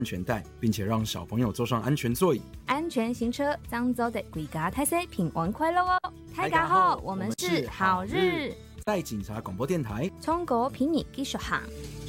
安全带，并且让小朋友坐上安全座椅。 安全行车，漳州的规家大细平安快乐哦！大家好，我们是好日， 在警察广播电台， 中国平语技术行。